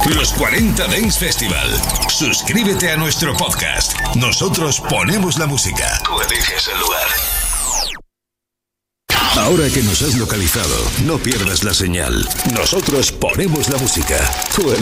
Los 40 Dance Festival. Suscríbete a nuestro podcast. Nosotros ponemos la música. Tú eliges el lugar. Ahora que nos has localizado, no pierdas la señal. Nosotros ponemos la música. Tú eliges.